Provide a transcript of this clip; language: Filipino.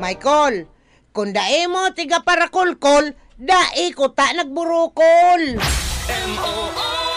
Michael, kung dae mo tiga para kulkol, dae ko ta nagburukol. M-O-O